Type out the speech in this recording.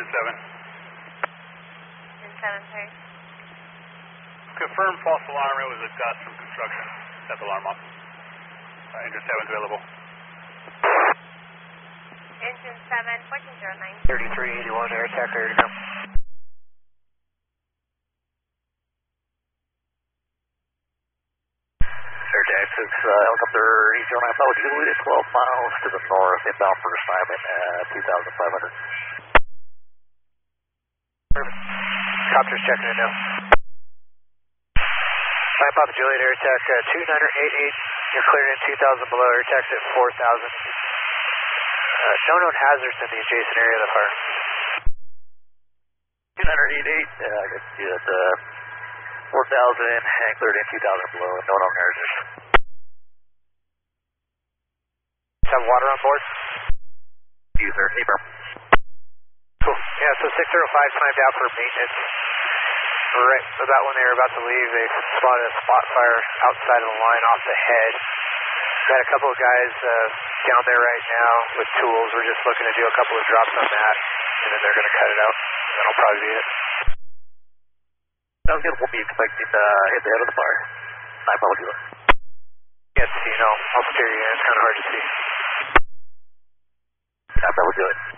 Engine 7. Engine 7, sir. Confirm false alarm. It was a gust from construction. Set the alarm off. Engine 7 available. Engine 7, 1409. 3381, air attack, ready to go. Air Jackson's helicopter E09 Apollo Juliet, 12 miles to the north, inbound for assignment at 2,500. Copter's checking it now. Papa Juliet, air attack 2988. You're cleared in 2,000 below, air attack's at 4,000. No known hazards in the adjacent area of the fire. 2988, I guess you at 4,000 and cleared in 2,000 below, no known hazards. Have water on board? User, Abram. Cool. Yeah, so 605 timed out for maintenance. Right about when they were about to leave, they spotted a spot fire outside of the line off the head. Got a couple of guys down there right now with tools. We're just looking to do a couple of drops on that, and then they're going to cut it out. That'll probably be it. Sounds good. We'll be expecting to hit the head of the fire. I apologize. Yes, I'll steer you in. It's kind of hard to see. I apologize.